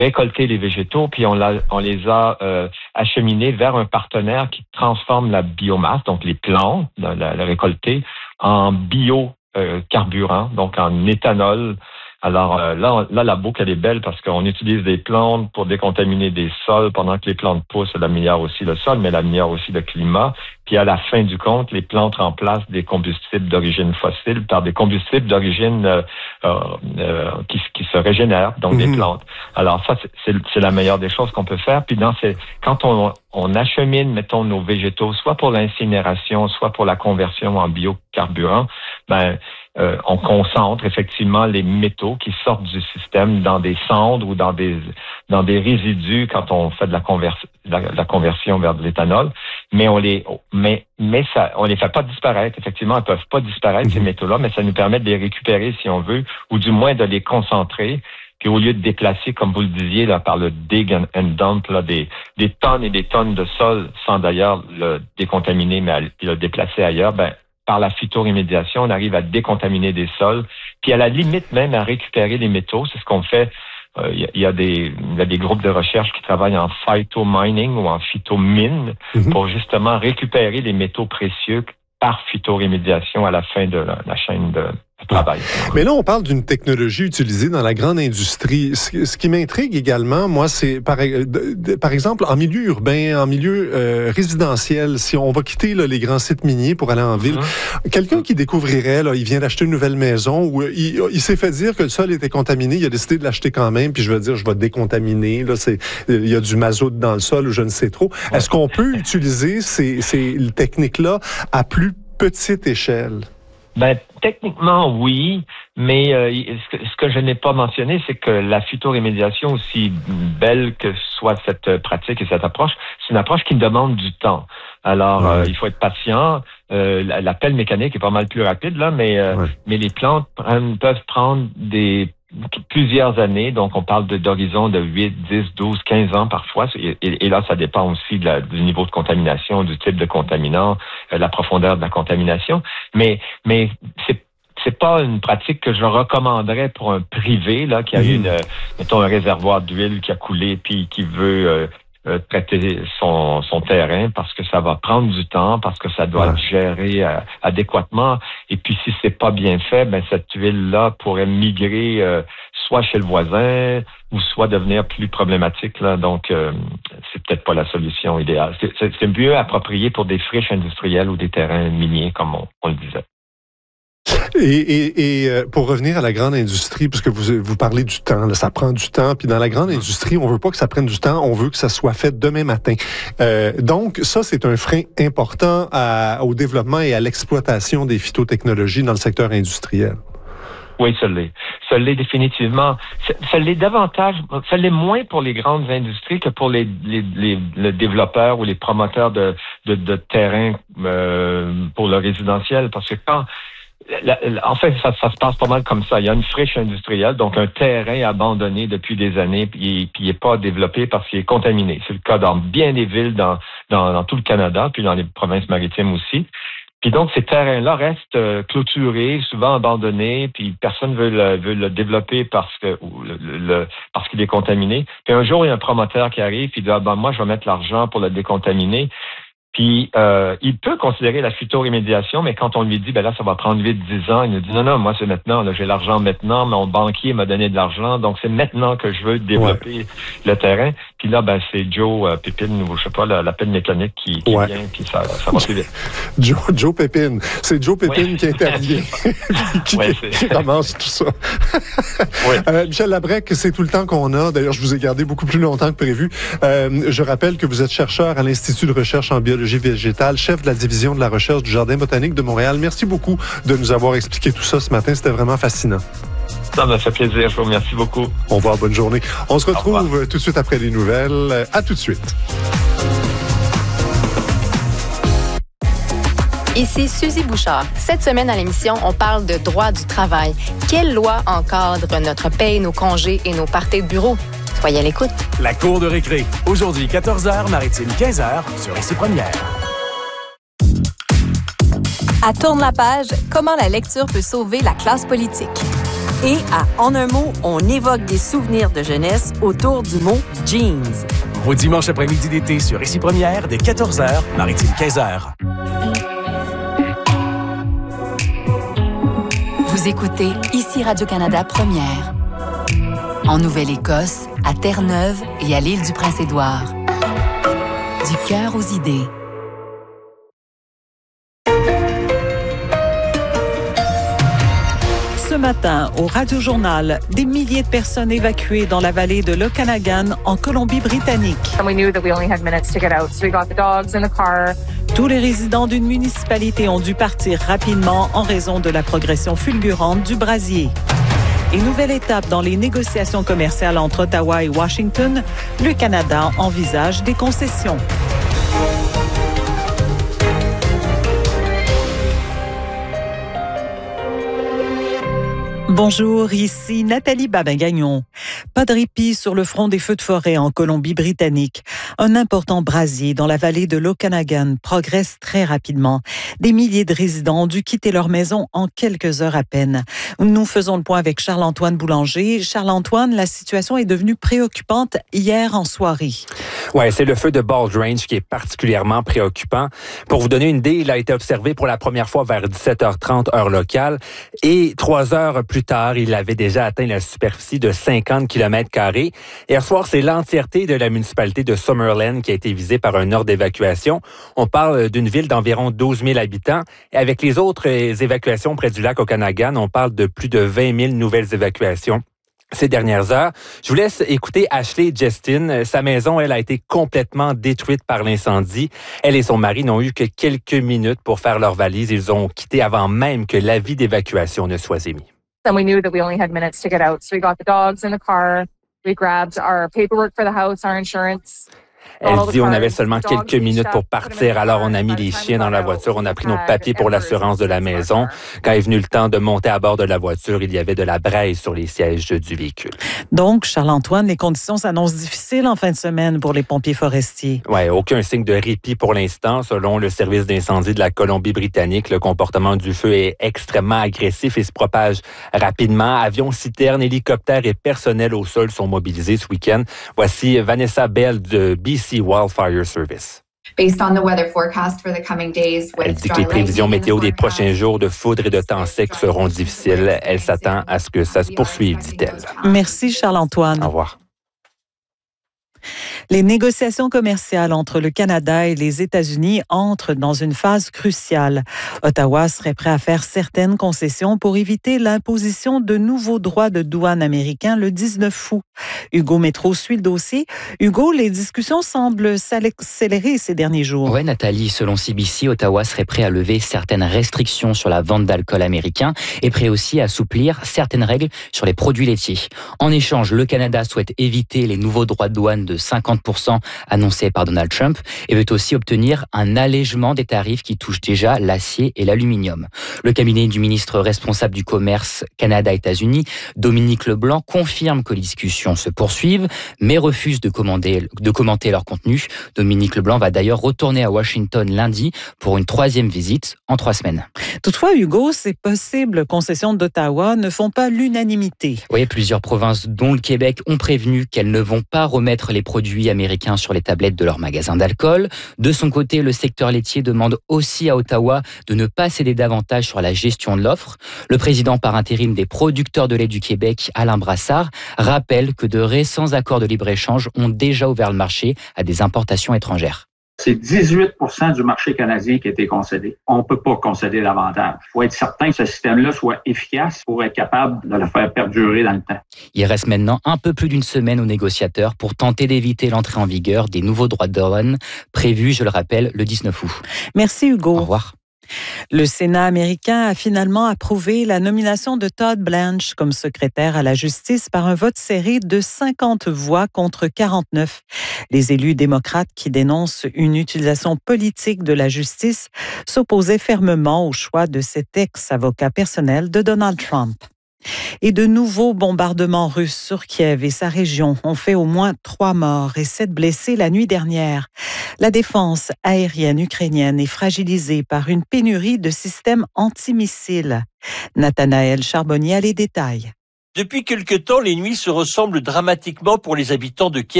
récolté les végétaux, puis on les a acheminés vers un partenaire qui transforme la biomasse, donc les plantes, la récoltée, en biocarburant, donc en éthanol. Alors là, la boucle, elle est belle parce qu'on utilise des plantes pour décontaminer des sols pendant que les plantes poussent. Elle améliore aussi le sol, mais elle améliore aussi le climat. Puis à la fin du compte, les plantes remplacent des combustibles d'origine fossile par des combustibles d'origine qui se régénèrent, donc des plantes. Alors ça, c'est la meilleure des choses qu'on peut faire. Puis quand on achemine, mettons, nos végétaux, soit pour l'incinération, soit pour la conversion en biocarburant, on concentre effectivement les métaux qui sortent du système dans des cendres ou dans des résidus quand on fait de la conversion vers de l'éthanol, mais on les fait pas disparaître. Effectivement, elles peuvent pas disparaître, ces métaux-là, mais ça nous permet de les récupérer si on veut, ou du moins de les concentrer. Puis au lieu de déplacer, comme vous le disiez, là, par le dig and dump, là, des tonnes et des tonnes de sol sans d'ailleurs le décontaminer, mais le déplacer ailleurs, par la phytorémédiation, on arrive à décontaminer des sols, puis à la limite même à récupérer les métaux. C'est ce qu'on fait. Il y a des groupes de recherche qui travaillent en phytomining ou en phytomine pour justement récupérer les métaux précieux par phytorémédiation à la fin de la chaîne de travail. Mais là, on parle d'une technologie utilisée dans la grande industrie. Ce qui m'intrigue également, moi, c'est par exemple en milieu urbain, en milieu résidentiel, si on va quitter là, les grands sites miniers pour aller en ville, quelqu'un qui découvrirait, là, il vient d'acheter une nouvelle maison où il s'est fait dire que le sol était contaminé, il a décidé de l'acheter quand même, puis je vais décontaminer, là, il y a du mazout dans le sol ou je ne sais trop. Ouais. Est-ce qu'on peut utiliser ces techniques-là à plus petite échelle? Techniquement, oui, mais ce que je n'ai pas mentionné, c'est que la phytorémédiation, aussi belle que soit cette pratique et cette approche, c'est une approche qui demande du temps. Alors, il faut être patient. La pelle mécanique est pas mal plus rapide, là, mais les plantes peuvent prendre plusieurs années, donc on parle d'horizons de 8, 10, 12, 15 ans parfois, et là, ça dépend aussi du niveau de contamination, du type de contaminant, la profondeur de la contamination, mais c'est pas une pratique que je recommanderais pour un privé, là, qui a eu mettons, un réservoir d'huile qui a coulé, puis qui veut traiter son terrain, parce que ça va prendre du temps, parce que ça doit être géré adéquatement. Et puis, si c'est pas bien fait, cette huile-là pourrait migrer soit chez le voisin ou soit devenir plus problématique. Là. Donc, c'est peut-être pas la solution idéale. C'est mieux approprié pour des friches industrielles ou des terrains miniers, comme on le disait. Et pour revenir à la grande industrie, parce que vous parlez du temps, là, ça prend du temps, puis dans la grande industrie, on veut pas que ça prenne du temps, on veut que ça soit fait demain matin. Donc, ça, c'est un frein important au développement et à l'exploitation des phytotechnologies dans le secteur industriel. Oui, ça l'est. Ça l'est définitivement. Ça l'est davantage, ça l'est moins pour les grandes industries que pour les développeurs ou les promoteurs de terrains pour le résidentiel, parce que en fait, ça se passe pas mal comme ça. Il y a une friche industrielle, donc un terrain abandonné depuis des années, puis il n'est pas développé parce qu'il est contaminé. C'est le cas dans bien des villes dans tout le Canada, puis dans les provinces maritimes aussi. Puis donc, ces terrains-là restent clôturés, souvent abandonnés, puis personne veut le développer parce qu'il est contaminé. Puis un jour, il y a un promoteur qui arrive, puis il dit moi, je vais mettre l'argent pour le décontaminer. Puis, il peut considérer la phytorémédiation, mais quand on lui dit, là, ça va prendre 8-10 ans, il nous dit, non, moi, c'est maintenant, là, j'ai l'argent maintenant, mon banquier m'a donné de l'argent, donc c'est maintenant que je veux développer le terrain. Puis là, c'est Joe Pépine, ou je sais pas, la pelle mécanique qui vient, puis ça va plus vite. Joe Pépine. C'est Joe Pépine qui intervient, qui commence tout ça. Michel Labrec, c'est tout le temps qu'on a. D'ailleurs, je vous ai gardé beaucoup plus longtemps que prévu. Je rappelle que vous êtes chercheur à l'Institut de recherche en biologie végétale, chef de la division de la recherche du Jardin botanique de Montréal. Merci beaucoup de nous avoir expliqué tout ça ce matin. C'était vraiment fascinant. Ça m'a fait plaisir. Je vous remercie beaucoup. Au revoir. Bonne journée. On se retrouve tout de suite après les nouvelles. À tout de suite. Ici Suzy Bouchard. Cette semaine à l'émission, on parle de droit du travail. Quelle loi encadre notre paye, nos congés et nos parties de bureau? Soyez à l'écoute. La cour de récré. Aujourd'hui, 14h, Maritime 15h, sur Ici Première. À Tourne la page, comment la lecture peut sauver la classe politique. Et à En un mot, on évoque des souvenirs de jeunesse autour du mot jeans. Vos dimanches après-midi d'été sur Ici Première, dès 14h, Maritime 15h. Vous écoutez Ici Radio-Canada Première. En Nouvelle-Écosse, à Terre-Neuve et à l'île du Prince-Édouard. Du cœur aux idées. Ce matin, au Radio-Journal, des milliers de personnes évacuées dans la vallée de l'Okanagan, en Colombie-Britannique. Tous les résidents d'une municipalité ont dû partir rapidement en raison de la progression fulgurante du brasier. Et nouvelle étape dans les négociations commerciales entre Ottawa et Washington, le Canada envisage des concessions. Bonjour, ici Nathalie Babin-Gagnon. Pas de répit sur le front des feux de forêt en Colombie-Britannique. Un important brasier dans la vallée de l'Okanagan progresse très rapidement. Des milliers de résidents ont dû quitter leur maison en quelques heures à peine. Nous faisons le point avec Charles-Antoine Boulanger. Charles-Antoine, la situation est devenue préoccupante hier en soirée. Oui, c'est le feu de Bald Range qui est particulièrement préoccupant. Pour vous donner une idée, il a été observé pour la première fois vers 17h30 heure locale et 3 heures plus tard, il avait déjà atteint la superficie de 50 km². Hier soir, c'est l'entièreté de la municipalité de Summerland qui a été visée par un ordre d'évacuation. On parle d'une ville d'environ 12 000 habitants. Et avec les autres évacuations près du lac Okanagan, on parle de plus de 20 000 nouvelles évacuations ces dernières heures. Je vous laisse écouter Ashley Justin. Sa maison, elle, a été complètement détruite par l'incendie. Elle et son mari n'ont eu que quelques minutes pour faire leurs valises. Ils ont quitté avant même que l'avis d'évacuation ne soit émis. And we knew that we only had minutes to get out. So we got the dogs in the car. We grabbed our paperwork for the house, our insurance. Elle dit on avait seulement quelques minutes pour partir, alors on a mis les chiens dans la voiture, on a pris nos papiers pour l'assurance de la maison. Quand est venu le temps de monter à bord de la voiture, il y avait de la braise sur les sièges du véhicule. Donc, Charles-Antoine, les conditions s'annoncent difficiles en fin de semaine pour les pompiers forestiers. Oui, aucun signe de répit pour l'instant. Selon le service d'incendie de la Colombie-Britannique, le comportement du feu est extrêmement agressif et se propage rapidement. Avions, citernes, hélicoptères et personnel au sol sont mobilisés ce week-end. Voici Vanessa Bell de BC Wildfire Service. Elle dit que les prévisions météo des prochains jours de foudre et de temps sec seront difficiles. Elle s'attend à ce que ça se poursuive, dit-elle. Merci, Charles-Antoine. Au revoir. Les négociations commerciales entre le Canada et les États-Unis entrent dans une phase cruciale. Ottawa serait prêt à faire certaines concessions pour éviter l'imposition de nouveaux droits de douane américains le 19 août. Hugo Métro suit le dossier. Hugo, les discussions semblent s'accélérer ces derniers jours. Oui, Nathalie, selon CBC, Ottawa serait prêt à lever certaines restrictions sur la vente d'alcool américain et prêt aussi à assouplir certaines règles sur les produits laitiers. En échange, le Canada souhaite éviter les nouveaux droits de douane de 50% annoncés par Donald Trump et veut aussi obtenir un allègement des tarifs qui touchent déjà l'acier et l'aluminium. Le cabinet du ministre responsable du commerce Canada-États-Unis, Dominique Leblanc, confirme que les discussions se poursuivent, mais refuse de commenter leur contenu. Dominique Leblanc va d'ailleurs retourner à Washington lundi pour une 3e visite en 3 semaines. Toutefois, Hugo, ces possibles concessions d'Ottawa ne font pas l'unanimité. Oui, plusieurs provinces, dont le Québec, ont prévenu qu'elles ne vont pas remettre les produits américains sur les tablettes de leurs magasins d'alcool. De son côté, le secteur laitier demande aussi à Ottawa de ne pas céder davantage sur la gestion de l'offre. Le président par intérim des producteurs de lait du Québec, Alain Brassard, rappelle que de récents accords de libre-échange ont déjà ouvert le marché à des importations étrangères. C'est 18% du marché canadien qui a été concédé. On ne peut pas concéder davantage. Il faut être certain que ce système-là soit efficace pour être capable de le faire perdurer dans le temps. Il reste maintenant un peu plus d'une semaine aux négociateurs pour tenter d'éviter l'entrée en vigueur des nouveaux droits de douane prévus, je le rappelle, le 19 août. Merci Hugo. Au revoir. Le Sénat américain a finalement approuvé la nomination de Todd Blanche comme secrétaire à la justice par un vote serré de 50 voix contre 49. Les élus démocrates qui dénoncent une utilisation politique de la justice s'opposaient fermement au choix de cet ex-avocat personnel de Donald Trump. Et de nouveaux bombardements russes sur Kiev et sa région ont fait au moins 3 morts et 7 blessés la nuit dernière. La défense aérienne ukrainienne est fragilisée par une pénurie de systèmes antimissiles. Nathanaël Charbonnier a les détails. Depuis quelque temps, les nuits se ressemblent dramatiquement pour les habitants de Québec.